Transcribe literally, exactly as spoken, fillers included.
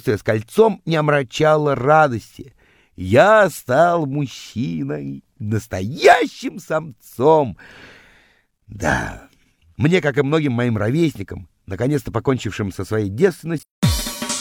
путешествие с кольцом не омрачало радости. Я стал мужчиной, настоящим самцом. Да, мне, как и многим моим ровесникам, наконец-то покончившим со своей девственностью,